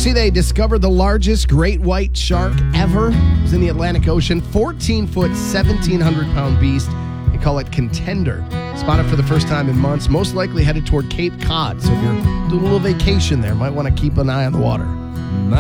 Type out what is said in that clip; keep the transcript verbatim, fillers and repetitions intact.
see they discovered the largest great white shark ever? It was in the Atlantic Ocean. fourteen foot, seventeen hundred pound beast. They call it Contender. Spotted for the first time in months, most likely headed toward Cape Cod. So if you're doing a little vacation there, might want to keep an eye on the water.